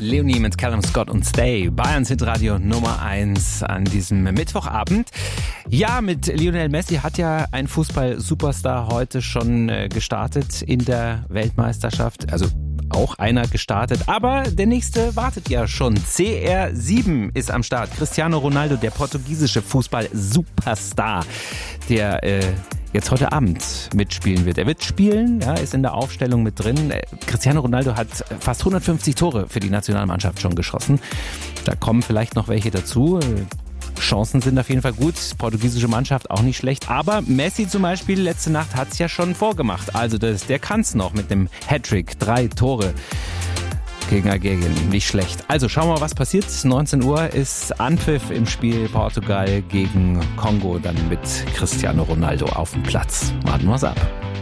Leonie mit Callum Scott und Stay. Bayerns Hitradio Nummer 1 an diesem Mittwochabend. Ja, mit Lionel Messi hat ja ein Fußball-Superstar heute schon gestartet in der Weltmeisterschaft. Also auch einer gestartet, aber der nächste wartet ja schon. CR7 ist am Start. Cristiano Ronaldo, der portugiesische Fußball-Superstar, der jetzt heute Abend mitspielen wird. Er wird spielen, ja, ist in der Aufstellung mit drin. Cristiano Ronaldo hat fast 150 Tore für die Nationalmannschaft schon geschossen. Da kommen vielleicht noch welche dazu. Chancen sind auf jeden Fall gut. Portugiesische Mannschaft auch nicht schlecht. Aber Messi zum Beispiel letzte Nacht hat es ja schon vorgemacht. Also der kann es noch mit dem Hattrick. 3 Tore gegen Algerien. Nicht schlecht. Also schauen wir mal, was passiert. 19 Uhr ist Anpfiff im Spiel Portugal gegen Kongo. Dann mit Cristiano Ronaldo auf dem Platz. Warten wir es ab.